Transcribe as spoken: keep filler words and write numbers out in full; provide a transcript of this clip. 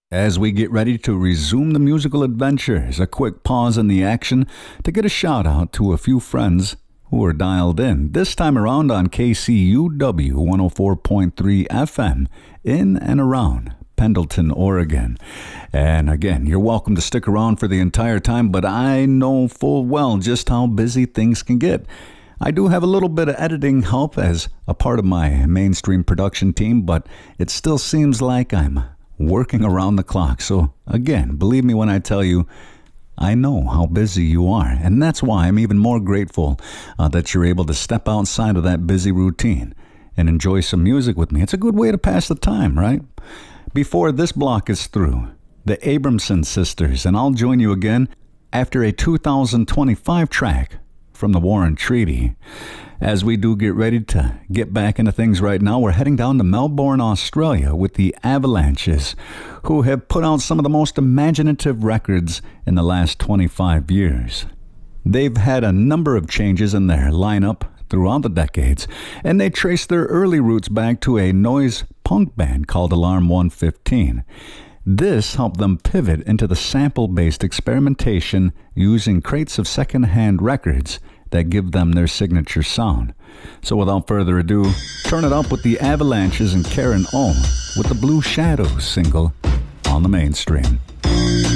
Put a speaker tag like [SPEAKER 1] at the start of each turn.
[SPEAKER 1] As we get ready to resume the musical adventures, a quick pause in the action to get a shout out to a few friends who are dialed in, this time around on K C U W one oh four point three F M in and around Pendleton, Oregon. And again, you're welcome to stick around for the entire time, but I know full well just how busy things can get. I do have a little bit of editing help as a part of my mainstream production team, but it still seems like I'm working around the clock. So again, believe me when I tell you, I know how busy you are. And that's why I'm even more grateful uh, that you're able to step outside of that busy routine and enjoy some music with me. It's a good way to pass the time, right? Before this block is through, the Abramson Sisters, and I'll join you again after a two thousand twenty-five track from the Warren Treaty. As we do get ready to get back into things right now, we're heading down to Melbourne, Australia with the Avalanches, who have put out some of the most imaginative records in the last twenty-five years. They've had a number of changes in their lineup throughout the decades, and they trace their early roots back to a noise punk band called Alarm one fifteen. This helped them pivot into the sample-based experimentation using crates of second-hand records that give them their signature sound. So without further ado, turn it up with the Avalanches and Karen O with the Blue Shadows single on the mainstream.